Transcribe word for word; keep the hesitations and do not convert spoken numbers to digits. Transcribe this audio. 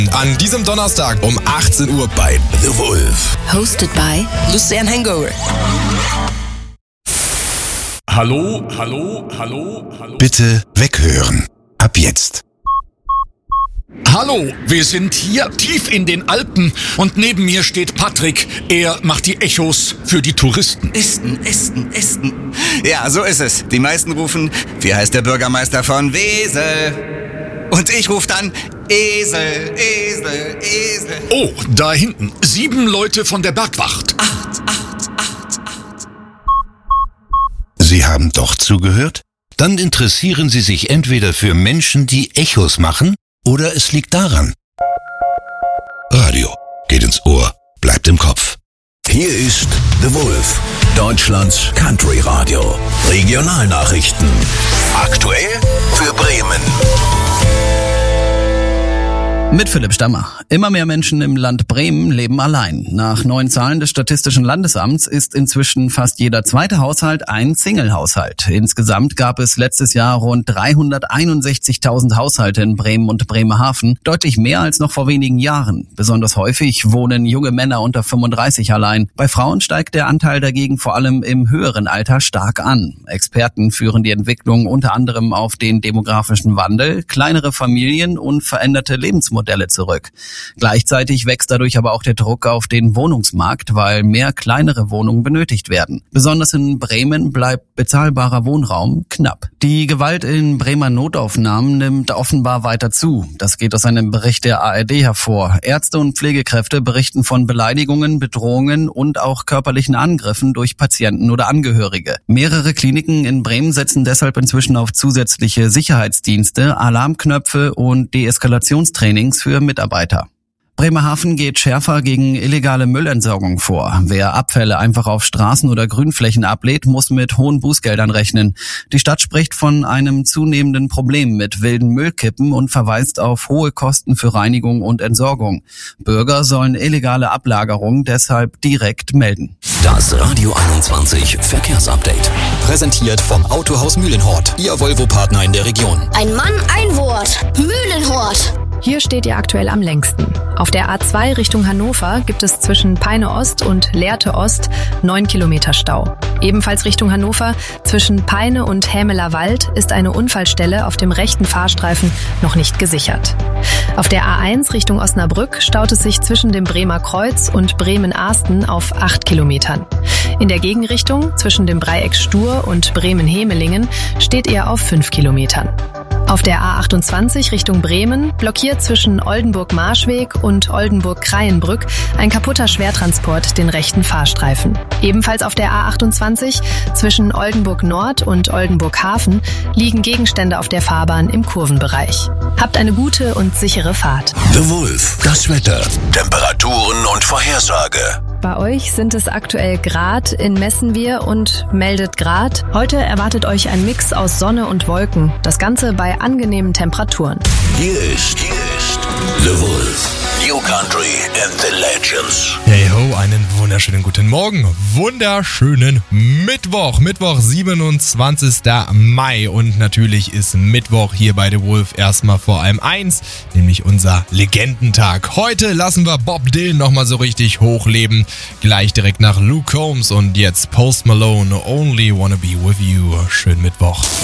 An diesem Donnerstag um achtzehn Uhr bei The Wolf. Hosted by Lucian Hangover. Hallo, hallo, hallo, hallo. Bitte weghören. Ab jetzt. Hallo, wir sind hier tief in den Alpen und neben mir steht Patrick. Er macht die Echos für die Touristen. Esten, Esten, Esten. Ja, so ist es. Die meisten rufen, wie heißt der Bürgermeister von Wesel? Und ich rufe dann, Esel, Esel, Esel. Oh, da hinten. Sieben Leute von der Bergwacht. Acht, acht, acht, acht. Sie haben doch zugehört? Dann interessieren Sie sich entweder für Menschen, die Echos machen, oder es liegt daran. Radio geht ins Ohr, bleibt im Kopf. Hier ist The Wolf, Deutschlands Country Radio. Regionalnachrichten. Aktuell für Bremen. Mit Philipp Stammer. Immer mehr Menschen im Land Bremen leben allein. Nach neuen Zahlen des Statistischen Landesamts ist inzwischen fast jeder zweite Haushalt ein Single-Haushalt. Insgesamt gab es letztes Jahr rund dreihunderteinundsechzigtausend Haushalte in Bremen und Bremerhaven, deutlich mehr als noch vor wenigen Jahren. Besonders häufig wohnen junge Männer unter fünfunddreißig allein. Bei Frauen steigt der Anteil dagegen vor allem im höheren Alter stark an. Experten führen die Entwicklung unter anderem auf den demografischen Wandel, kleinere Familien und veränderte Lebensmodelle Modelle zurück. Gleichzeitig wächst dadurch aber auch der Druck auf den Wohnungsmarkt, weil mehr kleinere Wohnungen benötigt werden. Besonders in Bremen bleibt bezahlbarer Wohnraum knapp. Die Gewalt in Bremer Notaufnahmen nimmt offenbar weiter zu. Das geht aus einem Bericht der A R D hervor. Ärzte und Pflegekräfte berichten von Beleidigungen, Bedrohungen und auch körperlichen Angriffen durch Patienten oder Angehörige. Mehrere Kliniken in Bremen setzen deshalb inzwischen auf zusätzliche Sicherheitsdienste, Alarmknöpfe und Deeskalationstrainings für Mitarbeiter. Bremerhaven geht schärfer gegen illegale Müllentsorgung vor. Wer Abfälle einfach auf Straßen oder Grünflächen ablädt, muss mit hohen Bußgeldern rechnen. Die Stadt spricht von einem zunehmenden Problem mit wilden Müllkippen und verweist auf hohe Kosten für Reinigung und Entsorgung. Bürger sollen illegale Ablagerung deshalb direkt melden. Das Radio einundzwanzig Verkehrsupdate. Präsentiert vom Autohaus Mühlenhort, Ihr Volvo-Partner in der Region. Ein Mann, ein Wort. Mühlenhort. Hier steht ihr aktuell am längsten. Auf der A zwei Richtung Hannover gibt es zwischen Peine Ost und Lehrte Ost neun Kilometer Stau. Ebenfalls Richtung Hannover zwischen Peine und Hämeler Wald ist eine Unfallstelle auf dem rechten Fahrstreifen noch nicht gesichert. Auf der A eins Richtung Osnabrück staut es sich zwischen dem Bremer Kreuz und Bremen-Ahsten auf acht Kilometern. In der Gegenrichtung zwischen dem Dreieck Stur und Bremen-Hemelingen steht er auf fünf Kilometern. Auf der A achtundzwanzig Richtung Bremen blockiert zwischen Oldenburg-Marschweg und Oldenburg-Kreienbrück ein kaputter Schwertransport den rechten Fahrstreifen. Ebenfalls auf der A achtundzwanzig zwischen Oldenburg-Nord und Oldenburg-Hafen liegen Gegenstände auf der Fahrbahn im Kurvenbereich. Habt eine gute und sichere Fahrt. The Wolf, das Wetter, Temperaturen und Vorhersage. Bei euch sind es aktuell Grad, in messen wir und meldet Grad. Heute erwartet euch ein Mix aus Sonne und Wolken. Das Ganze bei angenehmen Temperaturen. Hier ist, hier ist The Wolf. New Country and the Legends. Hey ho, einen wunderschönen guten Morgen. Wunderschönen Mittwoch. Mittwoch, siebenundzwanzigster Mai. Und natürlich ist Mittwoch hier bei The Wolf erstmal vor allem eins, nämlich unser Legendentag. Heute lassen wir Bob Dylan nochmal so richtig hochleben. Gleich direkt nach Luke Combs und jetzt Post Malone, Only Wanna Be With You. Schönen Mittwoch.